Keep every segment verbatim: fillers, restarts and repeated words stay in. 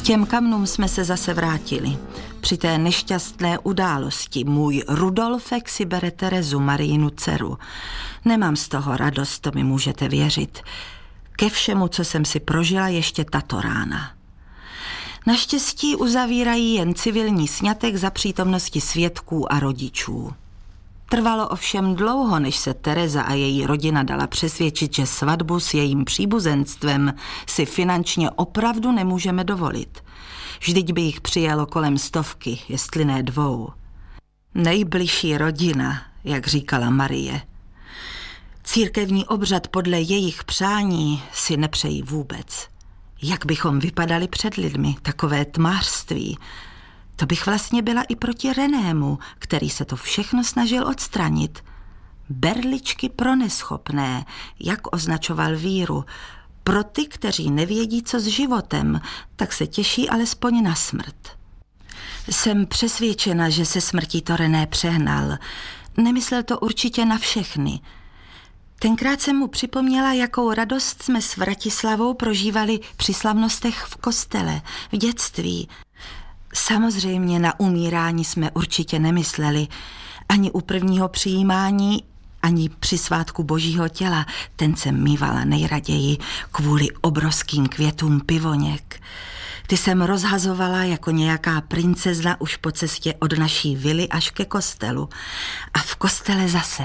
těm kamnům jsme se zase vrátili. Při té nešťastné události můj Rudolfek si bere Terezu, Marijinu dceru. Nemám z toho radost, to mi můžete věřit. Ke všemu, co jsem si prožila ještě tato rána. Naštěstí uzavírají jen civilní sňatek za přítomnosti svědků a rodičů. Trvalo ovšem dlouho, než se Tereza a její rodina dala přesvědčit, že svatbu s jejím příbuzenstvem si finančně opravdu nemůžeme dovolit. Vždyť by jich přijelo kolem stovky, jestli ne dvou. Nejbližší rodina, jak říkala Marie. Církevní obřad podle jejich přání si nepřejí vůbec. Jak bychom vypadali před lidmi, takové tmářství. To bych vlastně byla i proti Renému, který se to všechno snažil odstranit. Berličky pro neschopné, jak označoval víru. Pro ty, kteří nevědí, co s životem, tak se těší alespoň na smrt. Jsem přesvědčena, že se smrtí to René přehnal. Nemyslel to určitě na všechny. Tenkrát jsem mu připomněla, jakou radost jsme s Vratislavou prožívali při slavnostech v kostele, v dětství. Samozřejmě na umírání jsme určitě nemysleli. Ani u prvního přijímání, ani při svátku Božího těla. Ten jsem mívala nejraději kvůli obrovským květům pivoněk. Ty jsem rozhazovala jako nějaká princezna už po cestě od naší vily až ke kostelu. A v kostele zase.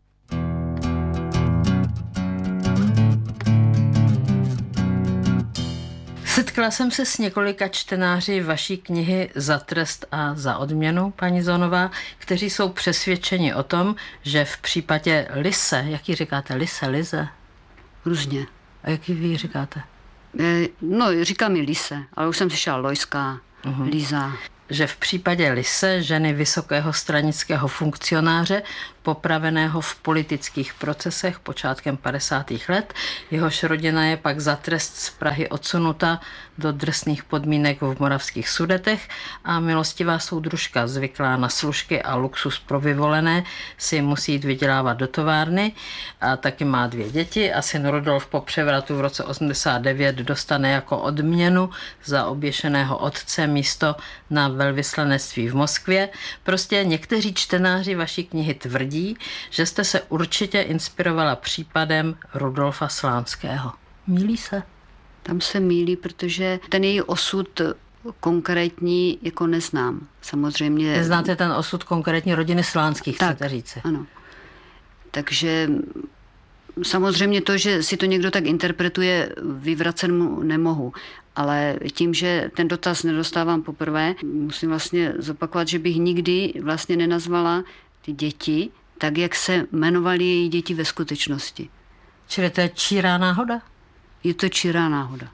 Setkala jsem se s několika čtenáři vaší knihy Za trest a za odměnu, paní Zonová, kteří jsou přesvědčeni o tom, že v případě Lise, jak ji říkáte, Lise, Lize? Různě. A jak ji vy říkáte? E, no, říkám mi Lise, ale už jsem slyšela Lojská, uh-huh. Líza. Že v případě Lise, ženy vysokého stranického funkcionáře, popraveného v politických procesech počátkem padesátých let, jehož rodina je pak za trest z Prahy odsunuta do drsných podmínek v moravských Sudetech a milostivá soudružka zvyklá na služky a luxus pro vyvolené si musí jít vydělávat do továrny a taky má dvě děti a syn Rudolf po převratu v roce osmdesát devět dostane jako odměnu za oběšeného otce místo na velvyslanectví v Moskvě. Prostě někteří čtenáři vaší knihy tvrdí, že jste se určitě inspirovala případem Rudolfa Slánského. Mýlí se? Tam se mýlí, protože ten její osud konkrétní jako neznám. Samozřejmě... Neznáte ten osud konkrétní rodiny Slánských, tak, chcete říci? Ano. Takže samozřejmě to, že si to někdo tak interpretuje, vyvracet mu nemohu. Ale tím, že ten dotaz nedostávám poprvé, musím vlastně zopakovat, že bych nikdy vlastně nenazvala ty děti tak, jak se jmenovaly její děti ve skutečnosti. Čili to je čírá náhoda? Je to čírá náhoda.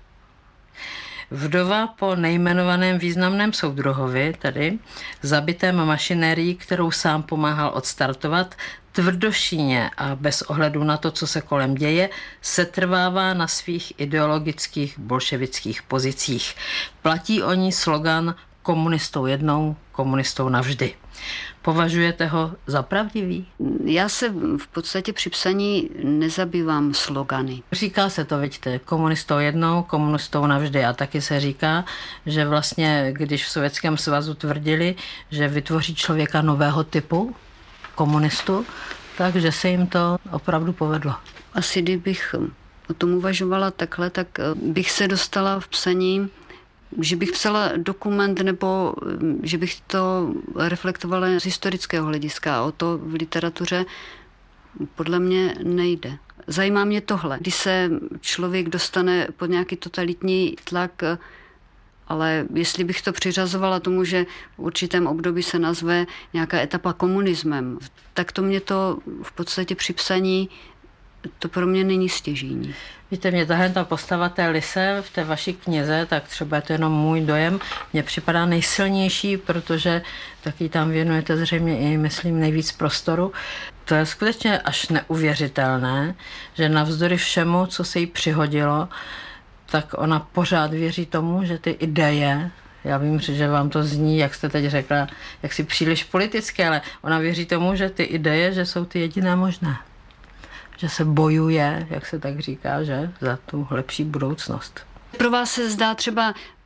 Vdova po nejmenovaném významném soudruhovi, tedy zabitém mašinérií, kterou sám pomáhal odstartovat, tvrdošíně a bez ohledu na to, co se kolem děje, setrvává na svých ideologických bolševických pozicích. Platí o ní slogan komunistou jednou, komunistou navždy. Považujete ho za pravdivý? Já se v podstatě při psaní nezabývám slogany. Říká se to, vidíte, komunistou jednou, komunistou navždy. A taky se říká, že vlastně, když v Sovětském svazu tvrdili, že vytvoří člověka nového typu, komunistu, takže se jim to opravdu povedlo. Asi kdybych o tom uvažovala takhle, tak bych se dostala v psaní, že bych psala dokument nebo že bych to reflektovala z historického hlediska. A o to v literatuře podle mě nejde. Zajímá mě tohle. Když se člověk dostane pod nějaký totalitní tlak, ale jestli bych to přiřazovala tomu, že v určitém období se nazve nějaká etapa komunismem, tak to mě to v podstatě při psaní to pro mě není stěžejní. Víte, mě tahle ta postava té Lise v té vaší knize, tak třeba je to jenom můj dojem, mně připadá nejsilnější, protože taky tam věnujete zřejmě i, myslím, nejvíc prostoru. To je skutečně až neuvěřitelné, že navzdory všemu, co se jí přihodilo, tak ona pořád věří tomu, že ty ideje, já vím, že vám to zní, jak jste teď řekla, jak si příliš politické, ale ona věří tomu, že ty ideje, že jsou ty jediné možné. Že se bojuje, jak se tak říká, že za tu lepší budoucnost. Pro vás se zdá třeba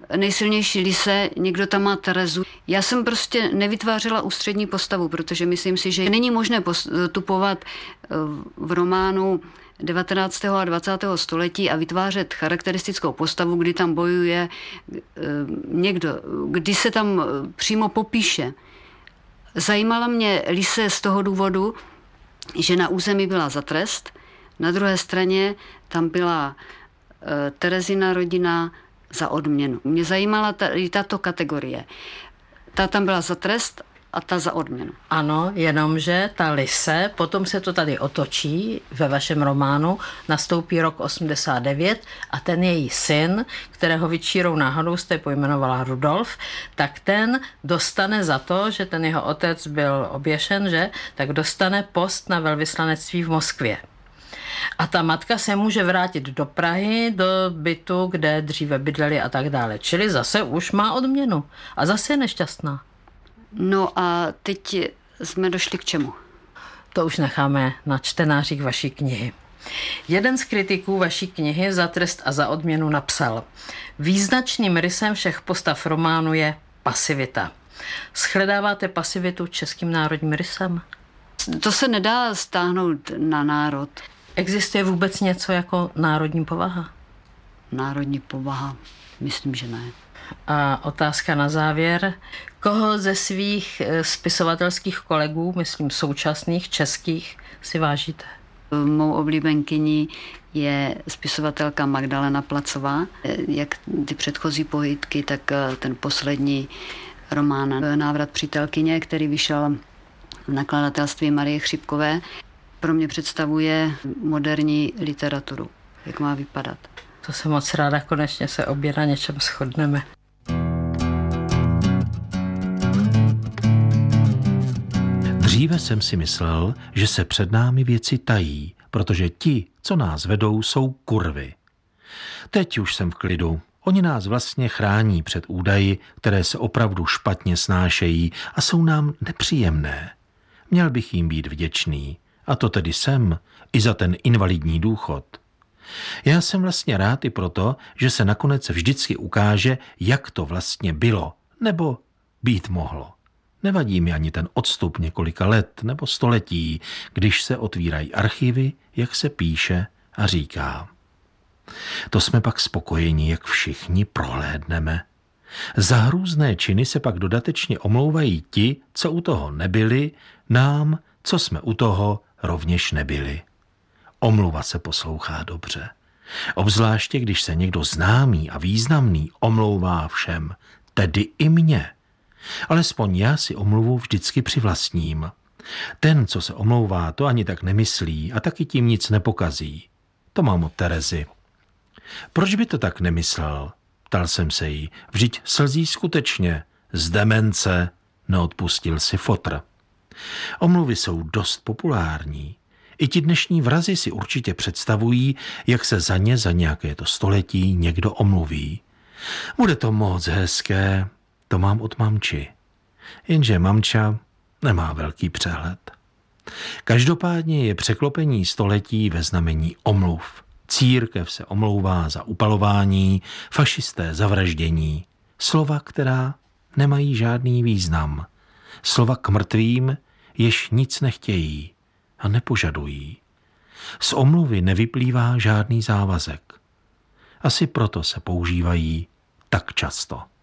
nejsilnější Lise, někdo tam má Terezu. Já jsem prostě nevytvářela ústřední postavu, protože myslím si, že není možné postupovat v románu devatenáctého a dvacátého století a vytvářet charakteristickou postavu, kdy tam bojuje někdo, kdy se tam přímo popíše. Zajímala mě Lise z toho důvodu, že na území byla za trest, na druhé straně tam byla Terezina rodina za odměnu. Mě zajímala ta, tato kategorie. Ta tam byla za trest a ta za odměnu. Ano, jenomže ta Lise, potom se to tady otočí ve vašem románu, nastoupí rok osmdesát devět a ten její syn, kterého vy čírou náhodou jste pojmenovala Rudolf, tak ten dostane za to, že ten jeho otec byl oběšen, že, tak dostane post na velvyslanectví v Moskvě. A ta matka se může vrátit do Prahy, do bytu, kde dříve bydleli a tak dále. Čili zase už má odměnu. A zase je nešťastná. No a teď jsme došli k čemu? To už necháme na čtenářích vaší knihy. Jeden z kritiků vaší knihy Za trest a za odměnu napsal: význačným rysem všech postav románu je pasivita. Shledáváte pasivitu českým národním rysem? To se nedá stáhnout na národ. Existuje vůbec něco jako národní povaha? Národní povaha? Myslím, že ne. A otázka na závěr. Koho ze svých spisovatelských kolegů, myslím současných českých, si vážíte? Mou oblíbenkyní je spisovatelka Magdalena Placová. Jak ty předchozí povídky, tak ten poslední román Návrat přítelkyně, který vyšel v nakladatelství Marie Chřipkové, pro mě představuje moderní literaturu. Jak má vypadat? To jsem moc ráda, konečně se obě na něčem shodneme. Dříve jsem si myslel, že se před námi věci tají, protože ti, co nás vedou, jsou kurvy. Teď už jsem v klidu. Oni nás vlastně chrání před údaji, které se opravdu špatně snášejí a jsou nám nepříjemné. Měl bych jim být vděčný. A to tedy jsem, i za ten invalidní důchod. Já jsem vlastně rád i proto, že se nakonec vždycky ukáže, jak to vlastně bylo, nebo být mohlo. Nevadí mi ani ten odstup několika let nebo století, když se otvírají archivy, jak se píše a říká. To jsme pak spokojeni, jak všichni prohlédneme. Za hrůzné činy se pak dodatečně omlouvají ti, co u toho nebyli, nám, co jsme u toho rovněž nebyli. Omluva se poslouchá dobře. Obzvláště, když se někdo známý a významný omlouvá všem, tedy i mně. Alespoň já si omluvu vždycky přivlastním. Ten, co se omlouvá, to ani tak nemyslí a taky tím nic nepokazí. To mám od Terezy. Proč by to tak nemyslel? Ptal jsem se jí. Vždyť slzí skutečně. Z demence, neodpustil si fotr. Omluvy jsou dost populární. I ti dnešní vrazi si určitě představují, jak se za ně za nějaké to století někdo omluví. Bude to moc hezké, to mám od mamči. Jenže mamča nemá velký přehled. Každopádně je překlopení století ve znamení omluv. Církev se omlouvá za upalování, fašisté za vraždění. Slova, která nemají žádný význam. Slova k mrtvým, jež nic nechtějí a nepožadují. Z omluvy nevyplývá žádný závazek. Asi proto se používají tak často.